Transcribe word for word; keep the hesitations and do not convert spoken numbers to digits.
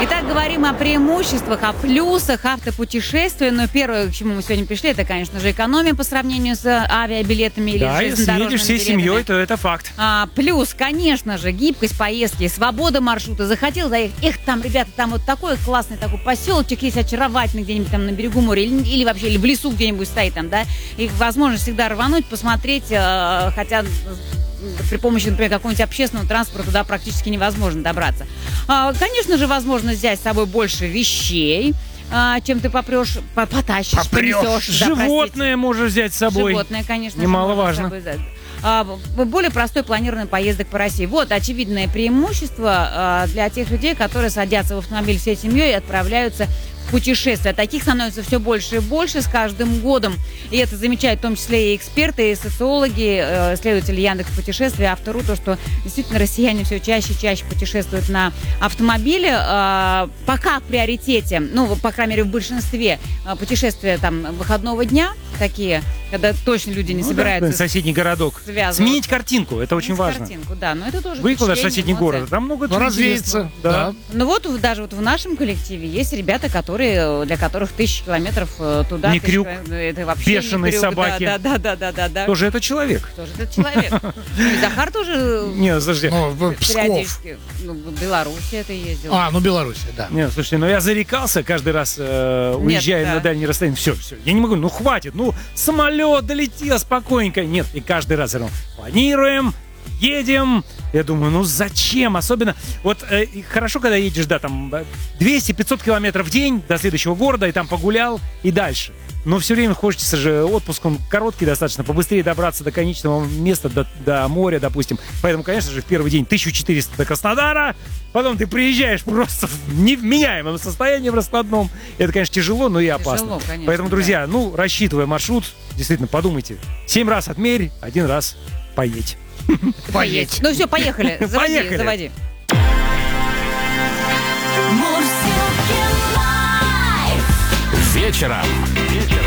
Итак, говорим о преимуществах, о плюсах автопутешествия. Но первое, к чему мы сегодня пришли, это, конечно же, экономия по сравнению с авиабилетами или да, железнодорожными если едешь всей билетами. семьей, то это факт. А, плюс, конечно же, гибкость поездки, свобода маршрута. Захотел заехать, эх, там, ребята, там вот такой классный такой поселочек есть, очаровательный, где-нибудь там на берегу моря, или, или вообще или в лесу где-нибудь стоит там, да, и возможность всегда рвануть, посмотреть, э, хотя при помощи, например, какого-нибудь общественного транспорта туда практически невозможно добраться. А, конечно же, возможно взять с собой больше вещей, а, чем ты попрешь, потащишь, Попрешь. понесешь. Животное да, можешь взять с собой. Животное, конечно. Немаловажно. А, более простой планирование поездок по России. Вот очевидное преимущество а, для тех людей, которые садятся в автомобиль всей семьей и отправляются в путешествия. Таких становится все больше и больше с каждым годом. И это замечают в том числе и эксперты, и социологи, э, исследователи Яндекс.Путешествия, Автору, то, что действительно россияне все чаще и чаще путешествуют на автомобиле. Э, пока в приоритете, ну, по крайней мере, в большинстве э, путешествия там выходного дня, такие, когда точно люди не ну, собираются. Да, соседний городок. Сменить картинку, это очень важно. Картинку, да, но это тоже выехал в соседний эмоции. город, там много ну, развеяться, да. да. Ну вот даже вот в нашем коллективе есть ребята, которые, для которых тысячи километров туда. Не крюк, это вообще бешеной не крюк, собаки. Да, да, да, да, да, да. Тоже это человек. Тоже это человек. Ну и Захар тоже. Не, подожди. Периодически. Ну, в Беларуси это ездил. А, ну Беларуси, да. Не, слушайте, ну я зарекался каждый раз, э, уезжая Нет, да. на дальние расстояния. Все, все, я не могу, ну хватит, ну самолет долетел спокойненько. Нет, и каждый раз равно планируем, едем. Я думаю, ну зачем? Особенно, вот э, хорошо, когда едешь, да, там двести-пятьсот километров в день до следующего города, и там погулял, и дальше. Но все время хочется же, отпуск он короткий достаточно, побыстрее добраться до конечного места, до, до моря, допустим. Поэтому, конечно же, в первый день тысяча четыреста до Краснодара, потом ты приезжаешь просто в невменяемом состоянии, в раскладном. Это, конечно, тяжело, но и опасно. Тяжело, конечно, Поэтому, друзья, да. ну, рассчитывая маршрут, действительно, подумайте. Семь раз отмерь, один раз поедь. Поедь. Ну все, поехали. Заводи, Поехали. заводи. Вечером. Вечером.